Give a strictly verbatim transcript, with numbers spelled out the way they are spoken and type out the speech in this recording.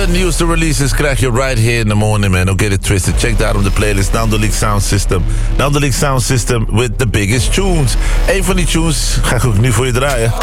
nieuwste releases krijg je right here in the morning, man. Don't get it twisted. Check daarom de playlist Nando League Sound System. Nando League Sound System with the biggest tunes. Eén van die tunes ga ik ook nu voor je draaien.